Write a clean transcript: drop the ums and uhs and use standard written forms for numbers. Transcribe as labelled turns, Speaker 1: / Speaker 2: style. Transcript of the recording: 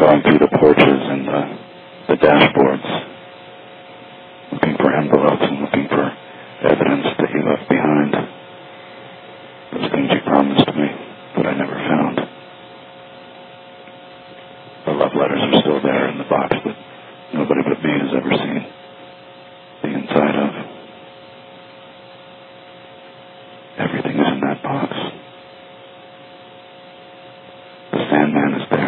Speaker 1: going through the porches and the dashboards, looking for envelopes and looking for evidence that he left behind. Those things he promised me, but I never found. The love letters are still there in the box that nobody but me has ever seen the inside of. Everything is in that box. The Sandman is there.